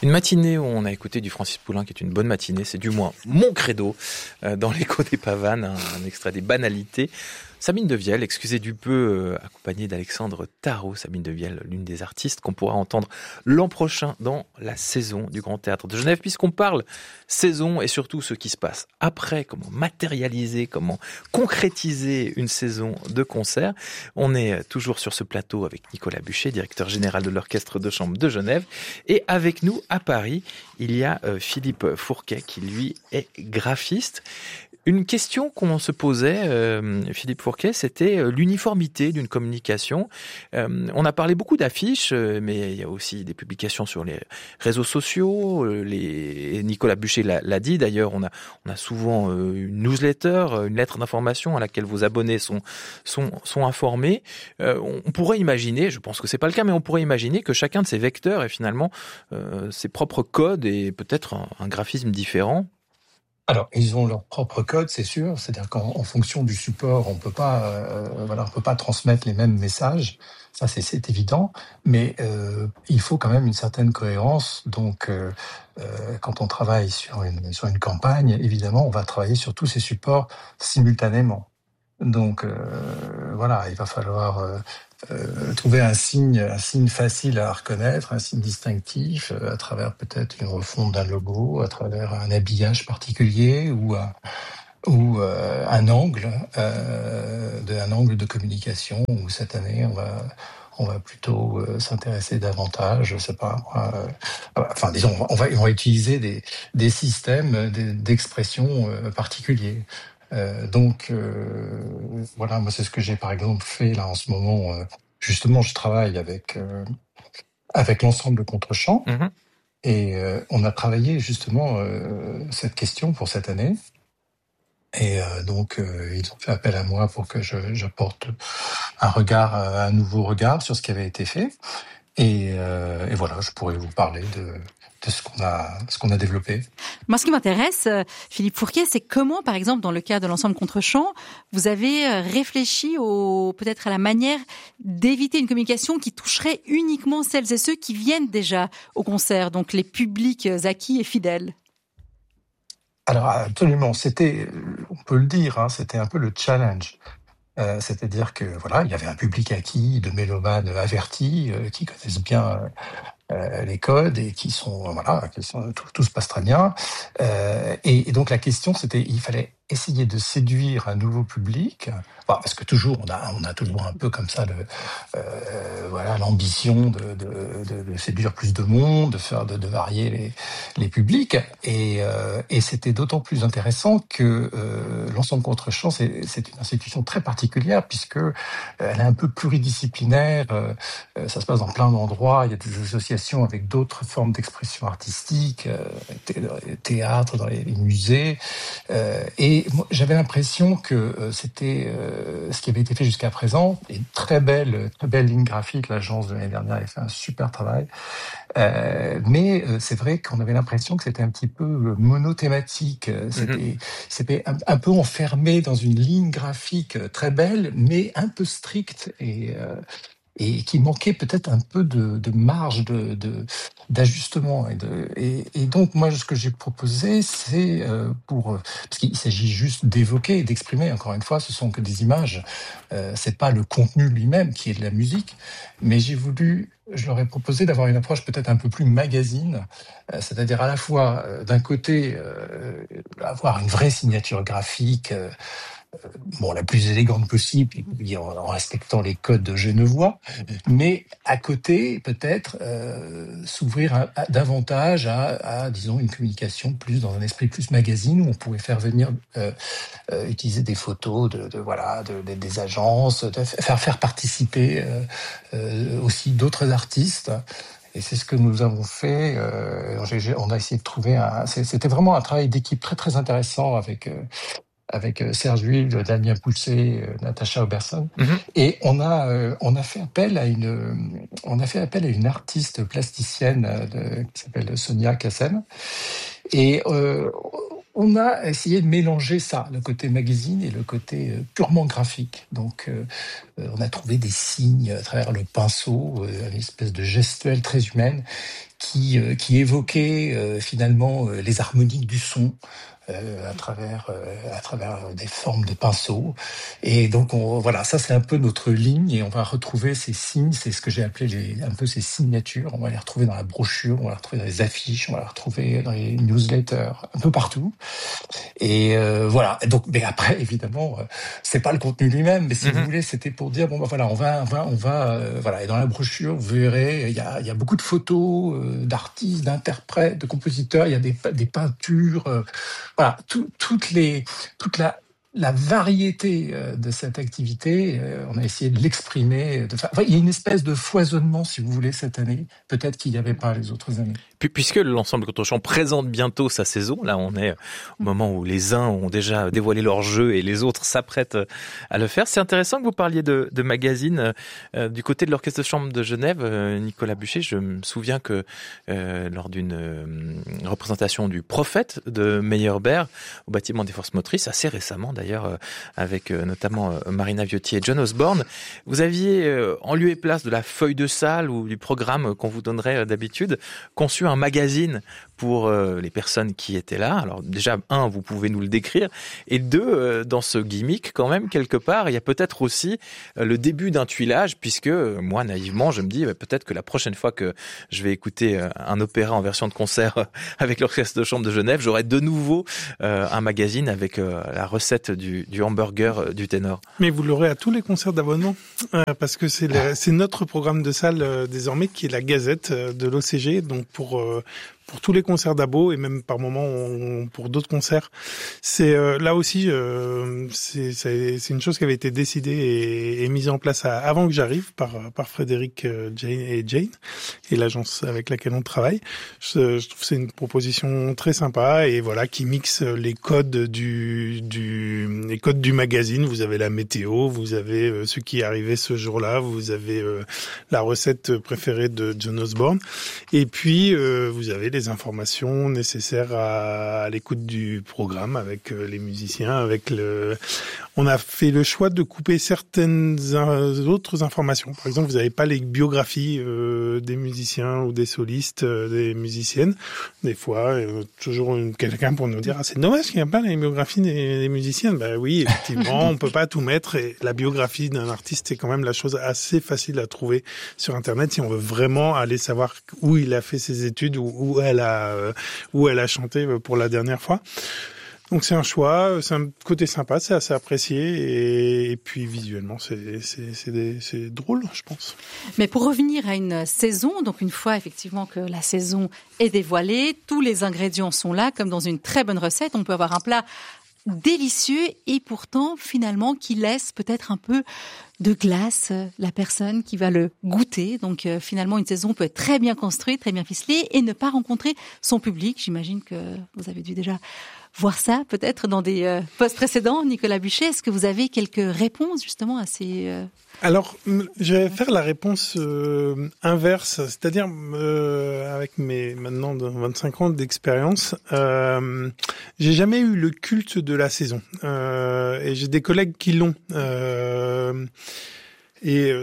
Une matinée où on a écouté du Francis Poulenc, qui est une bonne matinée, c'est du moins mon credo, dans l'écho des pavanes, un extrait des banalités. Sabine Devielle, excusez du peu, accompagnée d'Alexandre Tarot. Sabine Devielle, l'une des artistes qu'on pourra entendre l'an prochain dans la saison du Grand Théâtre de Genève, puisqu'on parle saison et surtout ce qui se passe après, comment matérialiser, comment concrétiser une saison de concert. On est toujours sur ce plateau avec Nicolas Buchet, directeur général de l'Orchestre de Chambre de Genève, et avec nous à Paris, il y a Philippe Fourquet qui lui est graphiste. Une question qu'on se posait, Philippe Fourquet, c'était l'uniformité d'une communication. On a parlé beaucoup d'affiches, mais il y a aussi des publications sur les réseaux sociaux. Nicolas Buchet l'a dit, d'ailleurs, on a souvent une newsletter, une lettre d'information à laquelle vos abonnés sont informés. On pourrait imaginer, je pense que c'est pas le cas, mais on pourrait imaginer que chacun de ces vecteurs ait finalement ses propres codes et peut-être un graphisme différent. Alors, ils ont leur propre code, c'est sûr. C'est-à-dire qu'en fonction du support, on peut pas transmettre les mêmes messages. Ça, c'est évident. Mais il faut quand même une certaine cohérence. Donc, quand on travaille sur une campagne, évidemment, on va travailler sur tous ces supports simultanément. Donc, il va falloir trouver un signe facile à reconnaître, un signe distinctif, à travers peut-être une refonte d'un logo, à travers un habillage particulier ou un angle de communication. Où cette année, on va plutôt s'intéresser davantage, je sais pas, disons, on va utiliser des systèmes d'expression particuliers. Moi c'est ce que j'ai par exemple fait là en ce moment. Justement, je travaille avec l'ensemble de Contre-Champ, et on a travaillé justement cette question pour cette année. Et ils ont fait appel à moi pour que j'apporte un nouveau regard sur ce qui avait été fait. Et voilà, je pourrais vous parler de ce qu'on a développé. Moi, ce qui m'intéresse, Philippe Fourquet, c'est comment, par exemple, dans le cas de l'ensemble Contre-Champ, vous avez réfléchi peut-être à la manière d'éviter une communication qui toucherait uniquement celles et ceux qui viennent déjà au concert, donc les publics acquis et fidèles. Alors absolument, on peut le dire, c'était un peu le challenge. C'est-à-dire que il y avait un public acquis de mélomanes avertis qui connaissent bien les codes et tout se passe très bien. Et donc la question, c'était, il fallait essayer de séduire un nouveau public, parce que toujours on a toujours un peu comme ça l'ambition de séduire plus de monde, de varier les publics, et c'était d'autant plus intéressant que l'ensemble Contre-Champ, c'est une institution très particulière puisque elle est un peu pluridisciplinaire. Ça se passe dans plein d'endroits. Il y a des associations avec d'autres formes d'expression artistique, théâtre, dans les musées, et moi, j'avais l'impression que c'était ce qui avait été fait jusqu'à présent, une très belle ligne graphique. L'agence de l'année dernière avait fait un super travail, mais c'est vrai qu'on avait l'impression que c'était un petit peu monothématique. C'était un peu enfermé dans une ligne graphique très belle, mais un peu stricte, et qui manquait peut-être un peu de marge d'ajustement. Et donc, moi, ce que j'ai proposé, c'est parce qu'il s'agit juste d'évoquer et d'exprimer. Encore une fois, ce sont que des images. C'est pas le contenu lui-même qui est de la musique, mais je leur ai proposé d'avoir une approche peut-être un peu plus magazine, c'est-à-dire à la fois, d'un côté, avoir une vraie signature graphique, la plus élégante possible, en respectant les codes genevois, mais à côté, peut-être, s'ouvrir davantage à, disons, une communication plus dans un esprit plus magazine, où on pourrait faire venir, utiliser des photos des agences, faire participer aussi d'autres artistes. Et c'est ce que nous avons fait. On a essayé de trouver c'était vraiment un travail d'équipe très très intéressant avec Serge Huil, Damien Pousset, Natacha Oberson, et on a fait appel à une artiste plasticienne qui s'appelle Sonia Kassem, et on a essayé de mélanger ça, le côté magazine et le côté purement graphique. Donc, on a trouvé des signes à travers le pinceau, une espèce de gestuelle très humaine qui évoquait finalement les harmoniques du son. À travers des formes de pinceaux. Et donc voilà, ça c'est un peu notre ligne, et on va retrouver ces signes, c'est ce que j'ai appelé un peu ces signatures. On va les retrouver dans la brochure, on va les retrouver dans les affiches, on va les retrouver dans les newsletters, un peu partout. Et voilà. Donc, mais après évidemment, c'est pas le contenu lui-même, mais si vous voulez, c'était pour dire bon bah voilà, on va voilà. Et dans la brochure, vous verrez, il y a beaucoup de photos d'artistes, d'interprètes, de compositeurs. Il y a des peintures. Voilà, toute la variété de cette activité, on a essayé de l'exprimer. Il y a une espèce de foisonnement, si vous voulez, cette année. Peut-être qu'il n'y avait pas les autres années. Puisque l'ensemble Contre-champ présente bientôt sa saison, là on est au moment où les uns ont déjà dévoilé leur jeu et les autres s'apprêtent à le faire. C'est intéressant que vous parliez de magazines. Du côté de l'Orchestre de Chambre de Genève, Nicolas Buchet, je me souviens que lors d'une représentation du Prophète de Meyerbeer au bâtiment des Forces Motrices, assez récemment d'ailleurs, avec notamment Marina Viotti et John Osborne, vous aviez, en lieu et place de la feuille de salle ou du programme qu'on vous donnerait d'habitude, conçu un magazine pour les personnes qui étaient là. Alors déjà, vous pouvez nous le décrire, et deux, dans ce gimmick, quand même, quelque part, il y a peut-être aussi le début d'un tuilage, puisque moi, naïvement, je me dis peut-être que la prochaine fois que je vais écouter un opéra en version de concert avec l'Orchestre de Chambre de Genève, j'aurai de nouveau un magazine avec la recette du hamburger du ténor. Mais vous l'aurez à tous les concerts d'abonnement, parce que c'est notre programme de salle désormais qui est la Gazette de l'OCG, donc pour tous les concerts d'abo, et même par moment pour d'autres concerts. C'est là aussi c'est une chose qui avait été décidée et mise en place avant que j'arrive par Frédéric et Jane et l'agence avec laquelle on travaille. Je trouve que c'est une proposition très sympa, et voilà, qui mixe les codes du magazine. Vous avez la météo, vous avez ce qui est arrivé ce jour-là, vous avez la recette préférée de John Osborne, et puis vous avez les informations nécessaires à l'écoute du programme avec les musiciens, on a fait le choix de couper certaines autres informations. Par exemple, vous n'avez pas les biographies des musiciens ou des solistes, des musiciennes. Des fois, toujours quelqu'un pour nous dire c'est dommage qu'il n'y a pas les biographies des musiciennes. Ben oui, effectivement, on peut pas tout mettre, et la biographie d'un artiste, c'est quand même la chose assez facile à trouver sur Internet si on veut vraiment aller savoir où il a fait ses études, où elle a chanté pour la dernière fois. Donc c'est un choix, c'est un côté sympa, c'est assez apprécié, et puis visuellement c'est drôle, je pense. Mais pour revenir à une saison, donc une fois effectivement que la saison est dévoilée, tous les ingrédients sont là, comme dans une très bonne recette. On peut avoir un plat délicieux et pourtant finalement qui laisse peut-être un peu de glace la personne qui va le goûter. Donc finalement une saison peut être très bien construite, très bien ficelée, et ne pas rencontrer son public. J'imagine que vous avez dû déjà voir ça peut-être dans des posts précédents. Nicolas Buchet, est-ce que vous avez quelques réponses justement à ces... Alors, je vais faire la réponse inverse, c'est-à-dire avec mes maintenant 25 ans d'expérience, j'ai jamais eu le culte de la saison, et j'ai des collègues qui l'ont. Et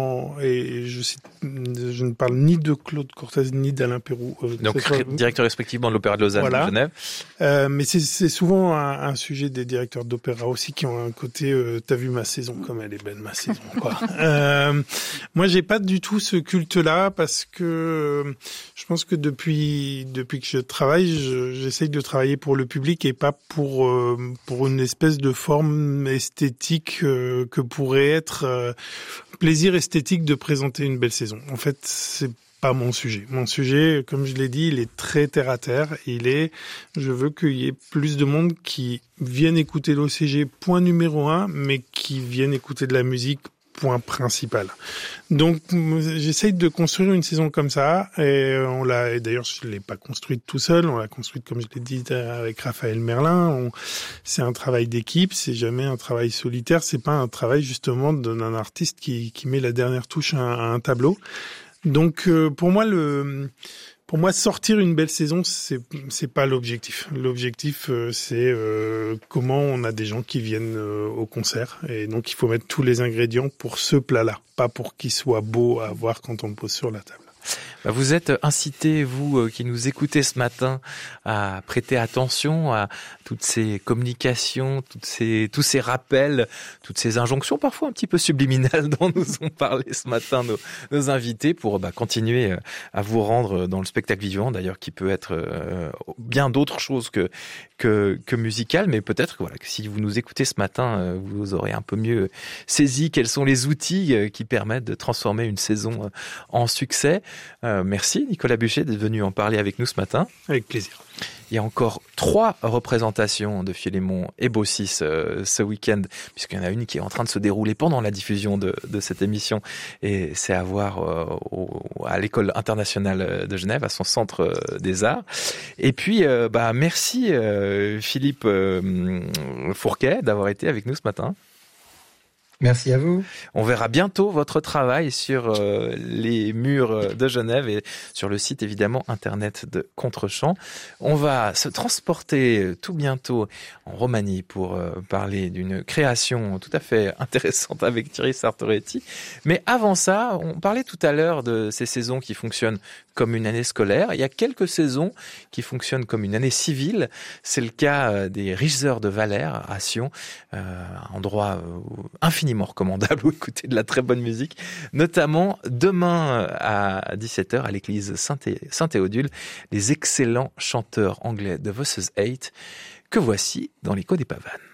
je ne parle ni de Claude Cortez ni d'Alain Pérou. Donc directeur respectivement de l'Opéra de Lausanne, voilà. De Genève. Mais c'est souvent un sujet des directeurs d'opéra aussi qui ont un côté t'as vu ma saison comme elle est belle ma saison quoi. Moi j'ai pas du tout ce culte-là, parce que je pense que depuis que je travaille, j'essaye de travailler pour le public et pas pour une espèce de forme esthétique que pourrait être plaisir esthétique de présenter une belle saison. En fait, c'est pas mon sujet. Mon sujet, comme je l'ai dit, il est très terre à terre. Je veux qu'il y ait plus de monde qui viennent écouter l'OCG, point numéro 1, mais qui viennent écouter de la musique, point principal. Donc, j'essaye de construire une saison comme ça, et d'ailleurs, je l'ai pas construite tout seul, on l'a construite, comme je l'ai dit, avec Raphaël Merlin. C'est un travail d'équipe, c'est jamais un travail solitaire, c'est pas un travail, justement, d'un artiste qui met la dernière touche à un tableau. Donc, pour moi, sortir une belle saison, c'est pas l'objectif. L'objectif, c'est comment on a des gens qui viennent au concert. Et donc, il faut mettre tous les ingrédients pour ce plat-là, pas pour qu'il soit beau à voir quand on le pose sur la table. Vous êtes incité, vous qui nous écoutez ce matin, à prêter attention à toutes ces communications, tous ces rappels, toutes ces injonctions parfois un petit peu subliminales dont nous ont parlé ce matin nos invités pour continuer à vous rendre dans le spectacle vivant, d'ailleurs qui peut être bien d'autres choses que musical, mais peut-être que si vous nous écoutez ce matin, vous aurez un peu mieux saisi quels sont les outils qui permettent de transformer une saison en succès. Merci Nicolas Buchet d'être venu en parler avec nous ce matin. Avec plaisir. Il y a encore 3 représentations de Philémon et Baucis ce week-end, puisqu'il y en a une qui est en train de se dérouler pendant la diffusion de cette émission, et c'est à voir à l'École internationale de Genève, à son centre des arts. Et puis, merci Philippe Fourquet d'avoir été avec nous ce matin. Merci à vous. On verra bientôt votre travail sur les murs de Genève et sur le site évidemment internet de Contre-Champ. On va se transporter tout bientôt en Roumanie pour parler d'une création tout à fait intéressante avec Thierry Sartoretti. Mais avant ça, on parlait tout à l'heure de ces saisons qui fonctionnent comme une année scolaire. Il y a quelques saisons qui fonctionnent comme une année civile. C'est le cas des Riches-Heures de Valère à Sion, endroit infiniment recommandable où écouter de la très bonne musique, notamment demain à 17h à l'église Saint-Théodule, les excellents chanteurs anglais de Voices 8 que voici dans l'écho des Pavanes.